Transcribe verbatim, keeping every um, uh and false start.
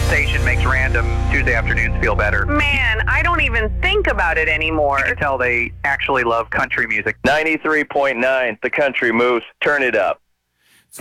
station makes random Tuesday afternoons feel better. Man, I don't even think about it anymore. You can tell they actually love country music. ninety-three point nine, The Country Moves. Turn it up.